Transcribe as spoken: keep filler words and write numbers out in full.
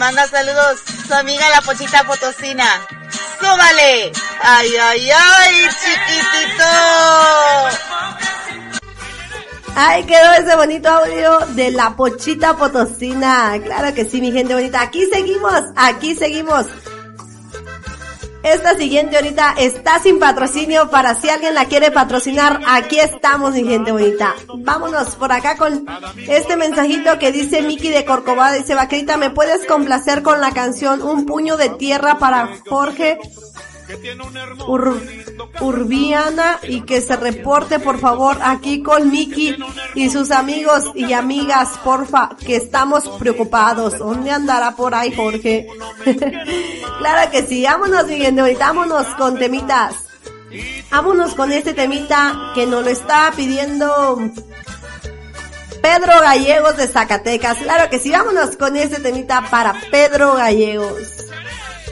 manda saludos su amiga la Pochita Potosina. ¡Súbale! ¡Ay, ay, ay, chiquitito! Ay, quedó ese bonito audio de la Pochita Potosina. Claro que sí, mi gente bonita. Aquí seguimos, aquí seguimos. Esta siguiente ahorita está sin patrocinio, para si alguien la quiere patrocinar, aquí estamos, mi gente bonita. Vámonos por acá con este mensajito que dice Miki de Corcovado. Dice, Vaquerita, ¿me puedes complacer con la canción Un Puño de Tierra para Jorge Ur, Urbiana, y que se reporte por favor aquí con Miki y sus amigos y amigas, porfa, que estamos preocupados? ¿Dónde andará por ahí Jorge? Claro que sí, vámonos, mi gente bonita, vámonos con temitas. Vámonos con este temita que nos lo está pidiendo Pedro Gallegos de Zacatecas. Claro que sí, vámonos con este temita para Pedro Gallegos.